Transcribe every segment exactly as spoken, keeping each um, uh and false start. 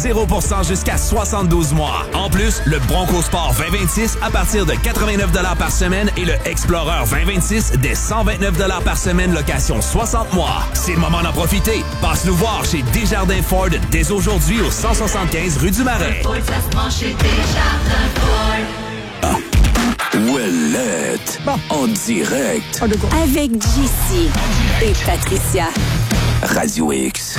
zéro pour cent jusqu'à soixante-douze mois. En plus, le Bronco Sport vingt vingt-six à partir de quatre-vingt-neuf dollars par semaine et le Explorer vingt vingt-six dès cent vingt-neuf dollars par semaine, location soixante mois. C'est le moment d'en profiter. Passe nous voir chez Desjardins Ford dès aujourd'hui au cent soixante-quinze rue du Marais. Ah. Ouellette. Bon. En direct. Avec J C et Patricia. Radio X.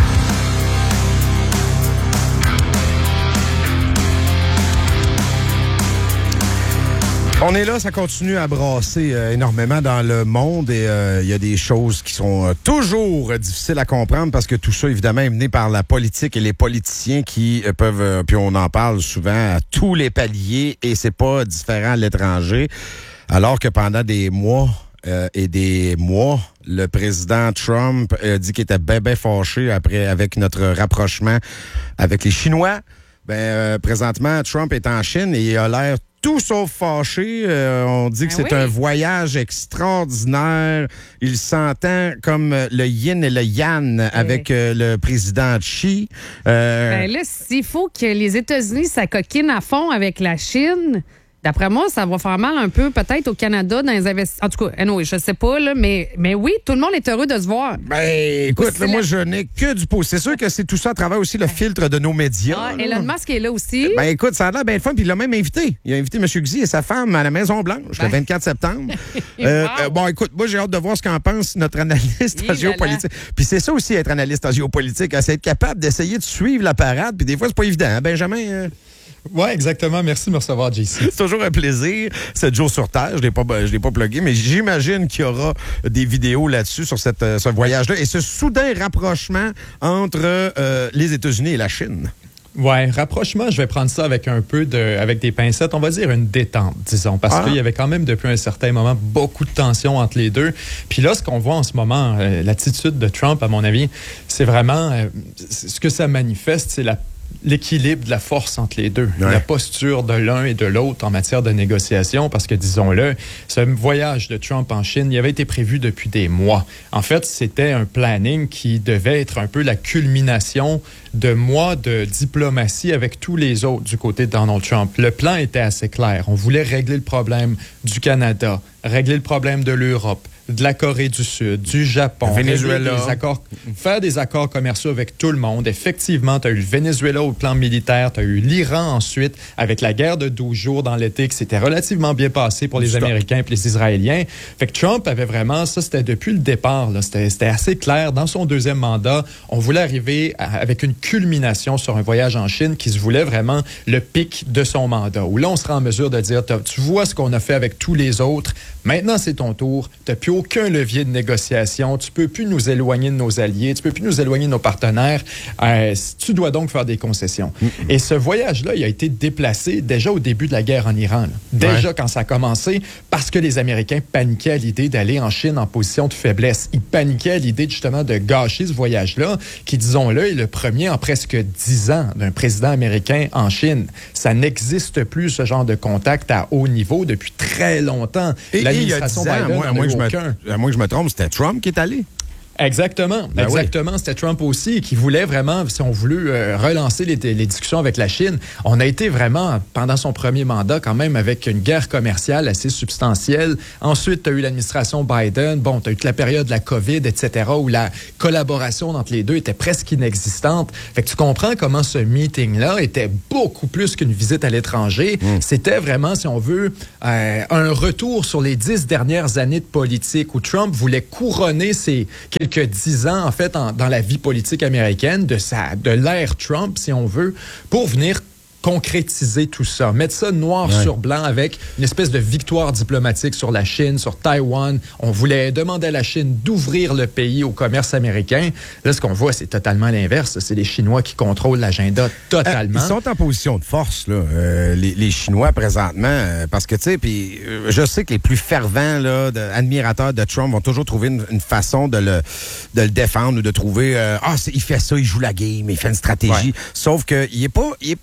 On est là, ça continue à brasser euh, énormément dans le monde et il euh, y a des choses qui sont euh, toujours euh, difficiles à comprendre parce que tout ça, évidemment, est mené par la politique et les politiciens qui euh, peuvent, euh, puis on en parle souvent à tous les paliers et c'est pas différent à l'étranger. Alors que pendant des mois euh, et des mois, le président Trump a dit qu'il était bien, bien fâché après, avec notre rapprochement avec les Chinois. Ben, euh, présentement, Trump est en Chine et il a l'air tout sauf fâché. Euh, on dit que ben c'est oui. un voyage extraordinaire. Il s'entend comme le yin et le yang oui. avec euh, le président Xi. Euh... Ben là, s'il faut que les États-Unis s'acoquinent à fond avec la Chine, d'après moi, ça va faire mal un peu peut-être au Canada dans les investissements. En tout cas, anyway, je sais pas, là, mais, mais oui, tout le monde est heureux de se voir. Ben, écoute, là, la... moi, je n'ai que du pot. C'est sûr que c'est tout ça à travers aussi le filtre de nos médias. Ah, Elon Musk est là aussi. Ben, écoute, ça a l'air bien fun, puis il l'a même invité. Il a invité M. Xi et sa femme à la Maison-Blanche ben... le vingt-quatre septembre. euh, wow. euh, bon, écoute, moi, j'ai hâte de voir ce qu'en pense notre analyste en géopolitique. Puis c'est ça aussi, être analyste en géopolitique, hein, c'est être capable d'essayer de suivre la parade, puis des fois, c'est pas évident, hein, Benjamin? Euh... Oui, exactement. Merci de me recevoir, J C. C'est toujours un plaisir. Sept jours sur Terre, je ne l'ai pas, je l'ai pas plugué, mais j'imagine qu'il y aura des vidéos là-dessus sur cette, ce voyage-là et ce soudain rapprochement entre euh, les États-Unis et la Chine. Ouais, rapprochement, je vais prendre ça avec un peu de, avec des pincettes, on va dire une détente, disons, parce ah. qu'il y avait quand même depuis un certain moment beaucoup de tension entre les deux. Puis là, ce qu'on voit en ce moment, euh, l'attitude de Trump, à mon avis, c'est vraiment, euh, ce que ça manifeste, c'est la l'équilibre de la force entre les deux, ouais. la posture de l'un et de l'autre en matière de négociation, parce que, disons-le, ce voyage de Trump en Chine, il avait été prévu depuis des mois. En fait, c'était un planning qui devait être un peu la culmination de mois de diplomatie avec tous les autres du côté de Donald Trump. Le plan était assez clair. On voulait régler le problème du Canada, régler le problème de l'Europe, de la Corée du Sud, du Japon, Venezuela. Des accords, faire des accords commerciaux avec tout le monde. Effectivement, tu as eu le Venezuela au plan militaire, tu as eu l'Iran ensuite, avec la guerre de douze jours dans l'été, qui s'était relativement bien passé pour les Stop. Américains et les Israéliens. Fait que Trump avait vraiment, ça c'était depuis le départ, là, c'était, c'était assez clair. Dans son deuxième mandat, on voulait arriver à, avec une culmination sur un voyage en Chine qui se voulait vraiment le pic de son mandat, où là, on sera en mesure de dire, tu vois ce qu'on a fait avec tous les autres, maintenant c'est ton tour, tu n'as plus aucun levier de négociation, tu peux plus nous éloigner de nos alliés, tu peux plus nous éloigner de nos partenaires, euh, tu dois donc faire des concessions. Mm-hmm. Et ce voyage-là, il a été déplacé déjà au début de la guerre en Iran. Là. Déjà ouais. quand ça a commencé, parce que les Américains paniquaient à l'idée d'aller en Chine en position de faiblesse. Ils paniquaient à l'idée justement de gâcher ce voyage-là, qui, disons-le, est le premier en presque dix ans d'un président américain en Chine. Ça n'existe plus, ce genre de contact à haut niveau depuis très longtemps. Et, L'administration et il y a dix ans, Biden, à moins, à moins que je me, à moins que je me trompe, c'était Trump qui est allé. Exactement, ben exactement. Oui. C'était Trump aussi qui voulait vraiment, si on voulait euh, relancer les, les discussions avec la Chine. On a été vraiment, pendant son premier mandat, quand même avec une guerre commerciale assez substantielle. Ensuite, tu as eu l'administration Biden. Bon, tu as eu toute la période de la COVID, et cetera, où la collaboration entre les deux était presque inexistante. Fait que tu comprends comment ce meeting-là était beaucoup plus qu'une visite à l'étranger. Mm. C'était vraiment, si on veut, euh, un retour sur les dix dernières années de politique où Trump voulait couronner ses quelques dix ans, en fait, en, dans la vie politique américaine, de, sa, de l'ère Trump, si on veut, pour venir concrétiser tout ça, mettre ça noir ouais. sur blanc avec une espèce de victoire diplomatique sur la Chine, sur Taïwan. On voulait demander à la Chine d'ouvrir le pays au commerce américain. Là, ce qu'on voit, c'est totalement l'inverse. C'est les Chinois qui contrôlent l'agenda totalement. Euh, ils sont en position de force, là, euh, les, les Chinois, présentement, euh, parce que, tu sais, puis euh, je sais que les plus fervents là, de, admirateurs de Trump vont toujours trouver une, une façon de le, de le défendre ou de trouver, euh, ah, c'est, il fait ça, il joue la game, il fait une stratégie. Ouais. Sauf qu'il n'est pas, il est pas différent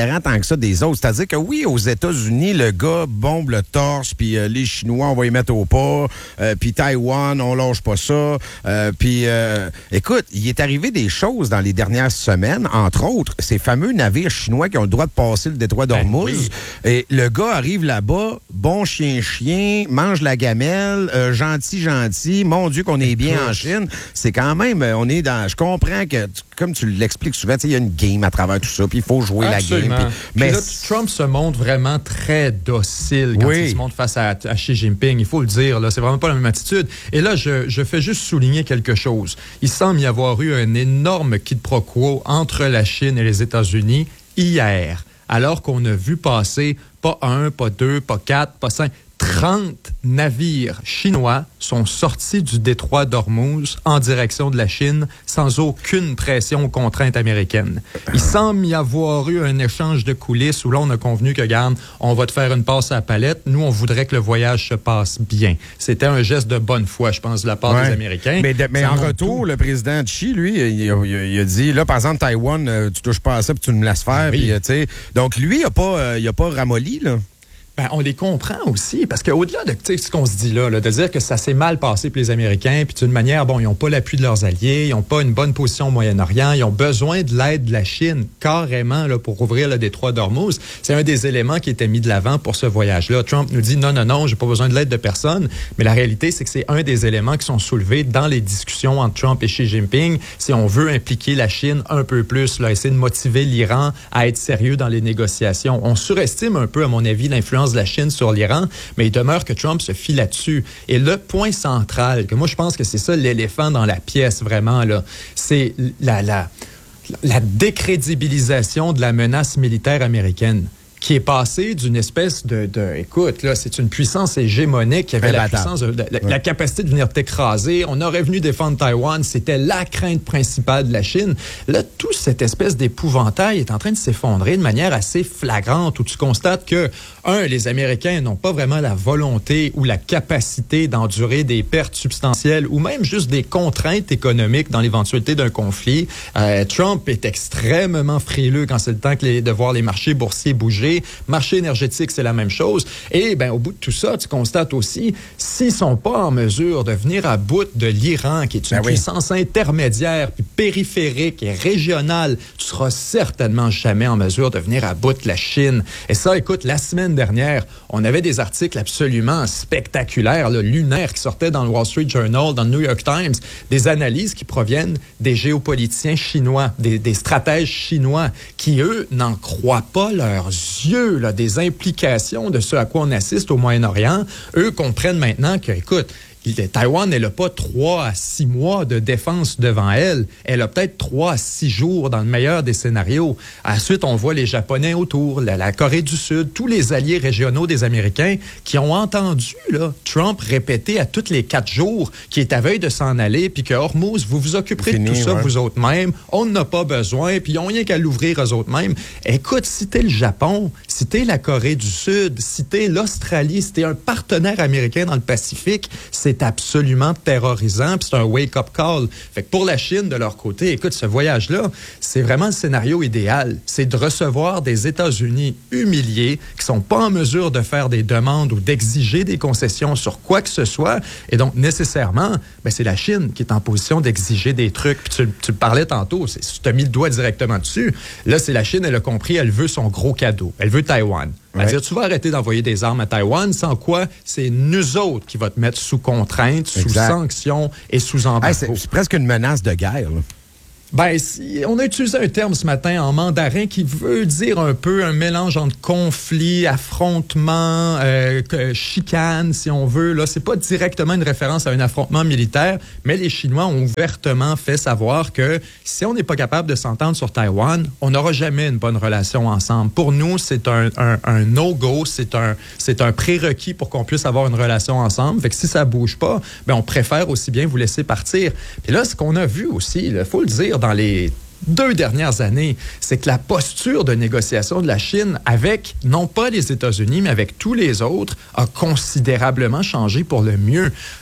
différent tant que ça des autres. C'est-à-dire que oui, aux États-Unis, le gars bombe le torse, puis euh, les Chinois, on va y mettre au pas, euh, puis Taïwan, on lâche pas ça. Euh, puis, euh, écoute, il est arrivé des choses dans les dernières semaines, entre autres, ces fameux navires chinois qui ont le droit de passer le détroit d'Ormuz. Ben, oui. Et le gars arrive là-bas, bon chien-chien, mange la gamelle, euh, gentil, gentil, mon Dieu qu'on est bien en Chine. C'est quand même, on est dans... Je comprends que, comme tu l'expliques souvent, il y a une game à travers tout ça, puis il faut jouer Absolument. la game. Pis, mais mais là, Trump se montre vraiment très docile quand oui. il se montre face à, à Xi Jinping. Il faut le dire, là, c'est vraiment pas la même attitude. Et là, je, je fais juste souligner quelque chose. Il semble y avoir eu un énorme quiproquo entre la Chine et les États-Unis hier, alors qu'on a vu passer pas un, pas deux, pas quatre, pas cinq... trente navires chinois sont sortis du détroit d'Ormuz en direction de la Chine sans aucune pression ou contrainte américaine. Il semble y avoir eu un échange de coulisses où là, on a convenu que, regarde, on va te faire une passe à la palette. Nous, on voudrait que le voyage se passe bien. C'était un geste de bonne foi, je pense, de la part ouais. des Américains. Mais, de, mais en retour, tout. le président Xi, lui, il a, il a dit, là, par exemple, Taïwan, euh, tu touches pas à ça puis tu me laisses faire. Oui. Puis, donc, lui, il n'a pas, euh, pas ramolli, là. Ben, on les comprend aussi, parce qu'au-delà de ce qu'on se dit là, là, de dire que ça s'est mal passé pour les Américains, puis d'une manière, bon, ils n'ont pas l'appui de leurs alliés, ils n'ont pas une bonne position au Moyen-Orient, ils ont besoin de l'aide de la Chine, carrément, là, pour ouvrir le détroit d'Ormuz. C'est un des éléments qui était mis de l'avant pour ce voyage-là. Trump nous dit, non, non, non, j'ai pas besoin de l'aide de personne, mais la réalité, c'est que c'est un des éléments qui sont soulevés dans les discussions entre Trump et Xi Jinping, si on veut impliquer la Chine un peu plus, là, essayer de motiver l'Iran à être sérieux dans les négociations. On surestime un peu, à mon avis, l'influence de la Chine sur l'Iran, mais il demeure que Trump se fie là-dessus. Et le point central, que moi je pense que c'est ça l'éléphant dans la pièce vraiment, là, c'est la, la, la décrédibilisation de la menace militaire américaine, qui est passé d'une espèce de, de... Écoute, là, c'est une puissance hégémonique qui avait la puissance, de, la, ouais. la capacité de venir t'écraser. On aurait venu défendre Taïwan. C'était la crainte principale de la Chine. Là, toute cette espèce d'épouvantail est en train de s'effondrer de manière assez flagrante, où tu constates que, un, les Américains n'ont pas vraiment la volonté ou la capacité d'endurer des pertes substantielles ou même juste des contraintes économiques dans l'éventualité d'un conflit. Euh, Trump est extrêmement frileux quand c'est le temps que les, de voir les marchés boursiers bouger. Marché énergétique, c'est la même chose. Et ben, au bout de tout ça, tu constates aussi, s'ils ne sont pas en mesure de venir à bout de l'Iran, qui est une ben puissance oui. intermédiaire, puis périphérique et régionale, tu seras certainement jamais en mesure de venir à bout de la Chine. Et ça, écoute, la semaine dernière, on avait des articles absolument spectaculaires, là, lunaires, qui sortaient dans le Wall Street Journal, dans le New York Times, des analyses qui proviennent des géopoliticiens chinois, des, des stratèges chinois, qui, eux, n'en croient pas leurs yeux, là, des implications de ce à quoi on assiste au Moyen-Orient. Eux comprennent maintenant que, écoute, Taïwan, elle n'a pas trois à six mois de défense devant elle. Elle a peut-être trois à six jours dans le meilleur des scénarios. Ensuite, on voit les Japonais autour, la, la Corée du Sud, tous les alliés régionaux des Américains qui ont entendu là, Trump répéter à tous les quatre jours qu'il est à veille de s'en aller, puis que Hormuz, vous vous occuperez Fini, de tout ça ouais. vous autres mêmes. On n'a pas besoin, puis ils n'ont rien qu'à l'ouvrir eux autres mêmes. Écoute, si t'es le Japon, si t'es la Corée du Sud, si t'es l'Australie, si t'es un partenaire américain dans le Pacifique, c'est absolument terrorisant, puis c'est un wake-up call. Fait que pour la Chine, de leur côté, écoute, ce voyage-là, c'est vraiment le scénario idéal. C'est de recevoir des États-Unis humiliés, qui sont pas en mesure de faire des demandes ou d'exiger des concessions sur quoi que ce soit. Et donc, nécessairement, ben, c'est la Chine qui est en position d'exiger des trucs. Puis tu, tu le parlais tantôt, c'est, tu as mis le doigt directement dessus. Là, c'est la Chine, elle a compris, elle veut son gros cadeau. Elle veut Taïwan. Ouais. C'est-à-dire, tu vas arrêter d'envoyer des armes à Taïwan, sans quoi c'est nous autres qui va te mettre sous contrainte, exact. Sous sanction et sous embargo. Hey, c'est, c'est presque une menace de guerre, là. Ben, si, on a utilisé un terme ce matin en mandarin qui veut dire un peu un mélange entre conflit, affrontement, euh, chicane, si on veut. Là, c'est pas directement une référence à un affrontement militaire, mais les Chinois ont ouvertement fait savoir que si on n'est pas capable de s'entendre sur Taïwan, on n'aura jamais une bonne relation ensemble. Pour nous, c'est un, un, un no-go, c'est un, c'est un prérequis pour qu'on puisse avoir une relation ensemble. Fait que si ça bouge pas, ben, on préfère aussi bien vous laisser partir. Puis là, ce qu'on a vu aussi, il faut le dire, dans les deux dernières années, c'est que la posture de négociation de la Chine avec, non pas les États-Unis, mais avec tous les autres, a considérablement changé pour le mieux.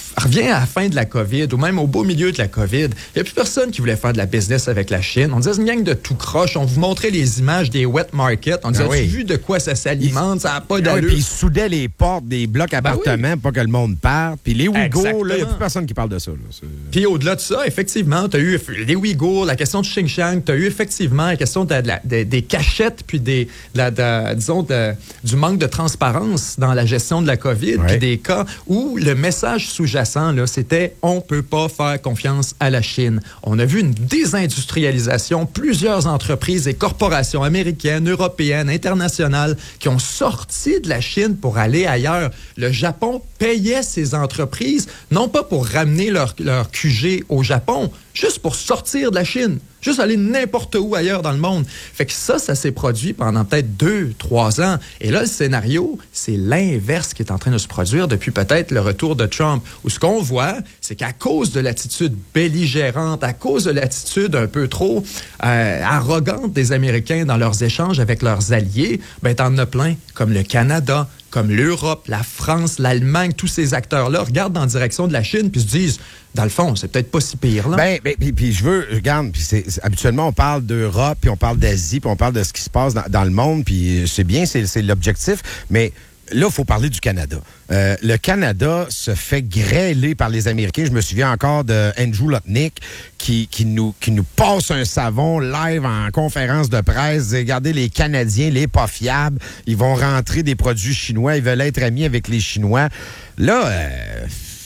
reviens à la fin de la COVID ou même au beau milieu de la COVID, il n'y a plus personne qui voulait faire de la business avec la Chine. On disait, c'est une gang de tout croche. On vous montrait les images des wet markets. On disait, ben oui. as-tu vu de quoi ça s'alimente? Il... Ça n'a pas d'allure. Puis ils soudaient les portes des blocs appartements ben oui. pour pas que le monde parte. Puis les Ouïghours, là, il n'y a plus personne qui parle de ça. Puis au-delà de ça, effectivement, tu as eu les Ouïghours, la question de Xinjiang, tu as eu effectivement la question de, de, de, de, des cachettes, puis des, de la, de, disons, de, du manque de transparence dans la gestion de la COVID, puis ouais. des cas où le message sous-jacent, là, c'était « on peut pas faire confiance à la Chine ». On a vu une désindustrialisation, plusieurs entreprises et corporations américaines, européennes, internationales qui ont sorti de la Chine pour aller ailleurs. Le Japon payait ces entreprises, non pas pour ramener leur, leur Q G au Japon, juste pour sortir de la Chine, juste aller n'importe où ailleurs dans le monde. Fait que ça, ça s'est produit pendant peut-être deux, trois ans. Et là, le scénario, c'est l'inverse qui est en train de se produire depuis peut-être le retour de Trump, où ce qu'on voit, c'est qu'à cause de l'attitude belligérante, à cause de l'attitude un peu trop euh, arrogante des Américains dans leurs échanges avec leurs alliés, ben t'en as plein, comme le Canada, comme l'Europe, la France, l'Allemagne, tous ces acteurs-là regardent en direction de la Chine puis se disent, dans le fond, c'est peut-être pas si pire, là. Ben, ben puis, puis je veux, regarde, puis c'est, c'est, habituellement, on parle d'Europe, puis on parle d'Asie, puis on parle de ce qui se passe dans, dans le monde, puis c'est bien, c'est, c'est l'objectif, mais là, il faut parler du Canada. Euh, le Canada se fait grêler par les Américains. Je me souviens encore de Andrew Lutnick qui, qui, nous, qui nous passe un savon live en conférence de presse. Regardez, les Canadiens, les pas fiables, ils vont rentrer des produits chinois, ils veulent être amis avec les Chinois. Là, euh,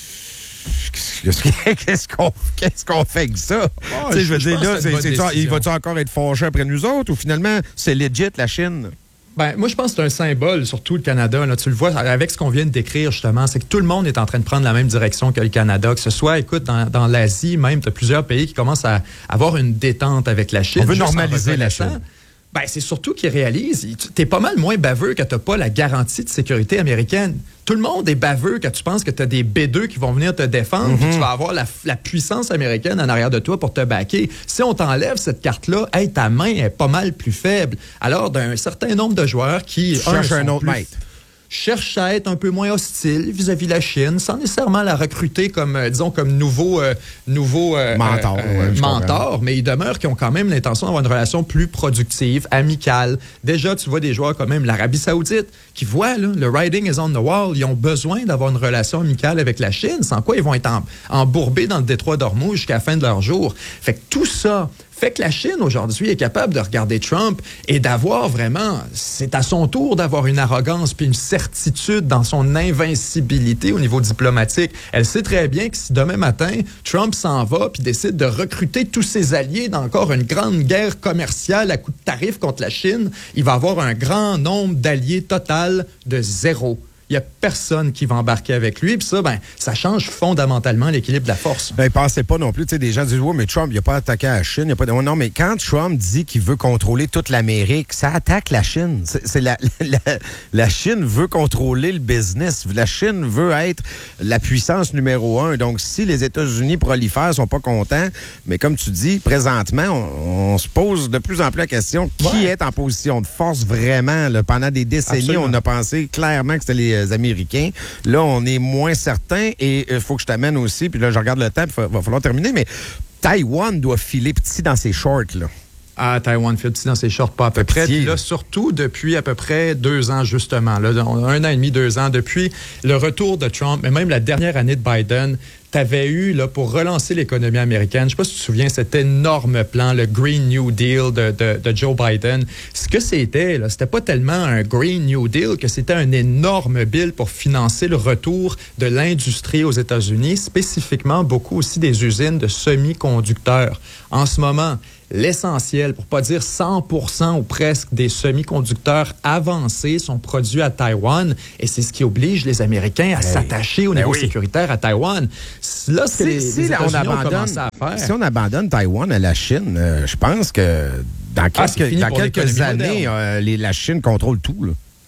Qu'est-ce qu'on, qu'est-ce qu'on fait avec ça? Oh, je, je veux dire, là, c'est, c'est, il va-tu encore être fâché après nous autres ou finalement, c'est legit la Chine? Ben, moi, je pense que c'est un symbole, surtout le Canada. Là, tu le vois avec ce qu'on vient de décrire, justement, c'est que tout le monde est en train de prendre la même direction que le Canada. Que ce soit, écoute, dans, dans l'Asie, même, tu as plusieurs pays qui commencent à avoir une détente avec la Chine. On veut normaliser la Chine. Ben, c'est surtout qu'ils réalisent, t'es pas mal moins baveux quand t'as pas la garantie de sécurité américaine. Tout le monde est baveux quand tu penses que t'as des B deux qui vont venir te défendre, mm-hmm. puis tu vas avoir la, la puissance américaine en arrière de toi pour te backer. Si on t'enlève cette carte-là, hey, ta main est pas mal plus faible. Alors, d'un certain nombre de joueurs qui... cherchent un autre maître. Cherche à être un peu moins hostile vis-à-vis de la Chine, sans nécessairement la recruter comme, euh, disons, comme nouveau, euh, nouveau euh, mentor, euh, ouais, mentor, mais ils demeurent qui ont quand même l'intention d'avoir une relation plus productive, amicale. Déjà, tu vois des joueurs comme même l'Arabie Saoudite qui voient, là, le writing is on the wall, ils ont besoin d'avoir une relation amicale avec la Chine, sans quoi ils vont être en, embourbés dans le détroit d'Ormuz jusqu'à la fin de leur jour. Fait que tout ça fait que la Chine, aujourd'hui, est capable de regarder Trump et d'avoir vraiment, c'est à son tour d'avoir une arrogance puis une certitude dans son invincibilité au niveau diplomatique. Elle sait très bien que si demain matin, Trump s'en va puis décide de recruter tous ses alliés dans encore une grande guerre commerciale à coup de tarifs contre la Chine, il va avoir un grand nombre d'alliés total de zéro. Il n'y a personne qui va embarquer avec lui. Puis ça, ben, ça change fondamentalement l'équilibre de la force. Ben, pensez pas non plus. Tu sais, des gens disent, oui, mais Trump, il n'a pas attaqué la Chine. Il a pas... Non, mais quand Trump dit qu'il veut contrôler toute l'Amérique, ça attaque la Chine. C'est, c'est la, la, la Chine veut contrôler le business. La Chine veut être la puissance numéro un. Donc, si les États-Unis prolifèrent, ne sont pas contents, mais comme tu dis, présentement, on, on se pose de plus en plus la question, qui ouais. est en position de force vraiment? Là? Pendant des décennies, Absolument. On a pensé clairement que c'était les Américains. Là, on est moins certain et il faut que je t'amène aussi, puis là, je regarde le temps, il va falloir terminer, mais Taïwan doit filer petit dans ses shorts, là. Ah, Taïwan file petit dans ses shorts, pas à peu près. Puis là, surtout depuis à peu près deux ans, justement. Là, un an et demi, deux ans, depuis le retour de Trump, mais même la dernière année de Biden, t'avais eu, là, pour relancer l'économie américaine, je ne sais pas si tu te souviens, cet énorme plan, le Green New Deal de, de, de Joe Biden. Ce que c'était, là, c'était pas tellement un Green New Deal que c'était un énorme bill pour financer le retour de l'industrie aux États-Unis, spécifiquement beaucoup aussi des usines de semi-conducteurs. En ce moment, l'essentiel, pour pas dire cent pour cent ou presque, des semi-conducteurs avancés sont produits à Taïwan et c'est ce qui oblige les Américains à hey. s'attacher au niveau ben oui. sécuritaire à Taïwan. Là, c'est les, si, les là, on abandonne, à faire. Si on abandonne Taïwan à la Chine, euh, je pense que dans quelques, ah, dans quelques années, euh, les, la Chine contrôle tout, là.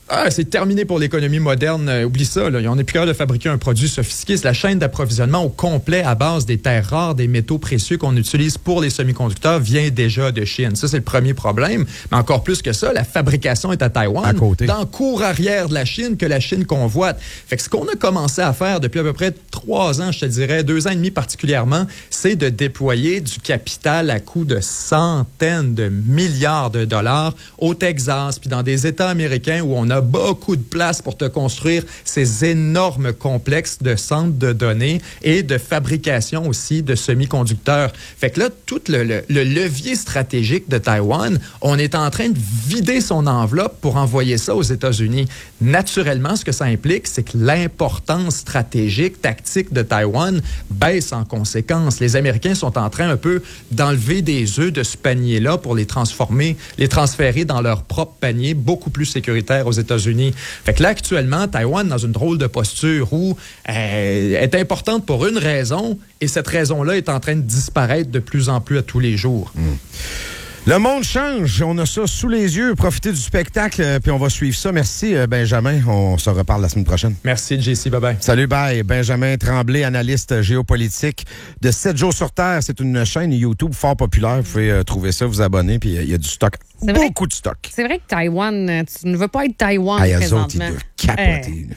Ah, c'est terminé pour l'économie moderne. Euh, oublie ça, là. On n'est plus capable de fabriquer un produit sophistiqué. C'est la chaîne d'approvisionnement au complet à base des terres rares, des métaux précieux qu'on utilise pour les semi-conducteurs vient déjà de Chine. Ça, c'est le premier problème. Mais encore plus que ça, la fabrication est à Taïwan, à côté. dans le cour arrière de la Chine que la Chine convoite. Fait que ce qu'on a commencé à faire depuis à peu près trois ans, je te dirais, deux ans et demi particulièrement, c'est de déployer du capital à coût de centaines de milliards de dollars au Texas, puis dans des États américains où on a beaucoup de place pour te construire ces énormes complexes de centres de données et de fabrication aussi de semi-conducteurs. Fait que là, tout le, le, le levier stratégique de Taïwan, on est en train de vider son enveloppe pour envoyer ça aux États-Unis. Naturellement, ce que ça implique, c'est que l'importance stratégique, tactique de Taïwan baisse en conséquence. Les Américains sont en train un peu d'enlever des œufs de ce panier-là pour les transformer, les transférer dans leur propre panier beaucoup plus sécuritaire aux États-Unis. Fait que là, actuellement, Taïwan est dans une drôle de posture où elle est importante pour une raison et cette raison-là est en train de disparaître de plus en plus à tous les jours. Mmh. Le monde change. On a ça sous les yeux. Profitez du spectacle, euh, puis on va suivre ça. Merci, euh, Benjamin. On se reparle la semaine prochaine. Merci, J C. Bye-bye. Salut, bye. Benjamin Tremblay, analyste géopolitique de sept jours sur Terre. C'est une chaîne YouTube fort populaire. Vous pouvez euh, trouver ça, vous abonner, puis il y, y a du stock. C'est Beaucoup vrai, de stock. C'est vrai que Taïwan, tu ne veux pas être Taïwan Ah, eux présentement. autres, ils doivent capoter. Hey.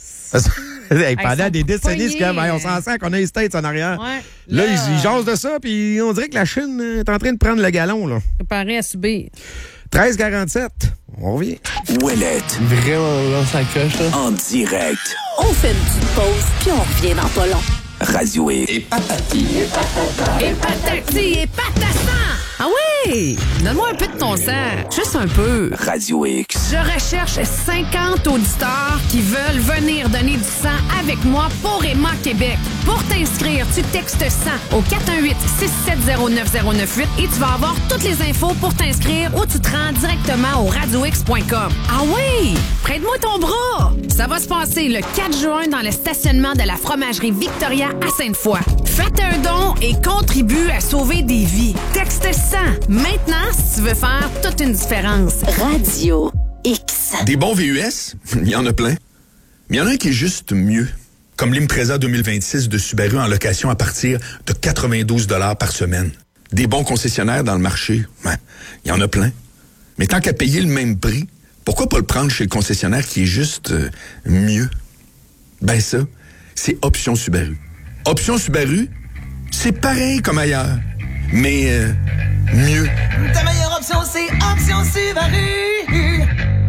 Hey, pendant Hey, des décennies, c'est comme, hey, on pognés. s'en sent qu'on a les States en arrière. Ouais. Là, Là, ils, ils jasent de ça, puis on dirait que la Chine est en train de prendre le galon. Là. Préparé à subir. treize quarante-sept, on revient. Ouellette, Vraiment, là, ça coche, là. en direct. On fait une petite pause, puis on revient dans pas long. Radio X. Et patati. Et patati et patassan! Ah oui! Donne-moi un peu de ton sang. Juste un peu. Radio X. Je recherche cinquante auditeurs qui veulent venir donner du sang avec moi pour Emma Québec. Pour t'inscrire, tu textes sang au quatre un huit, six sept zéro, neuf zéro neuf huit et tu vas avoir toutes les infos pour t'inscrire ou tu te rends directement au radio x point com. Ah oui! Prête-moi ton bras! Ça va se passer le quatre juin dans le stationnement de la fromagerie Victoria à Sainte-Foy. Faites un don et contribue à sauver des vies. Texte sang. Maintenant, si tu veux faire toute une différence. Radio X. Des bons V U S, il y en a plein. Mais il y en a un qui est juste mieux. Comme l'Impreza deux mille vingt-six de Subaru en location à partir de quatre-vingt-douze dollars par semaine. Des bons concessionnaires dans le marché, ben, il y en a plein. Mais tant qu'à payer le même prix, pourquoi pas le prendre chez le concessionnaire qui est juste euh, mieux? Ben ça, c'est Option Subaru. Option Subaru, c'est pareil comme ailleurs, mais euh, mieux. Ta meilleure option, c'est Option Subaru.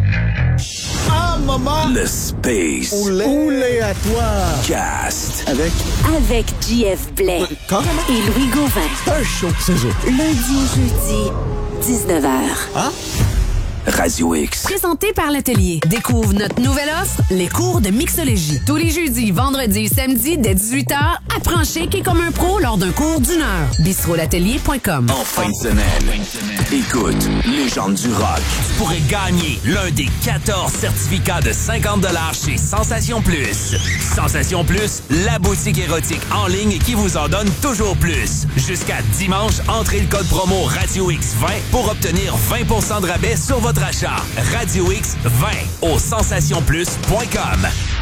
Ah, maman. Le Space Oulé à toi. Cast. Avec Avec J F Blais Carrément. et Louis Gauvin. un show, c'est ça. Lundi au jeudi, dix-neuf heures. Hein? Radio X. Présenté par l'Atelier. Découvre notre nouvelle offre, les cours de mixologie. Tous les jeudis, vendredis et samedis dès dix-huit heures, apprends chic et comme un pro lors d'un cours d'une heure. bistrot l'atelier point com. En fin de semaine, écoute, Légende du rock. Tu pourrais gagner l'un des quatorze certificats de cinquante dollars chez Sensation Plus. Sensation Plus, la boutique érotique en ligne qui vous en donne toujours plus. Jusqu'à dimanche, entrez le code promo Radio X vingt pour obtenir vingt pour cent de rabais sur votre achat. Radio X vingt au sensation plus point com.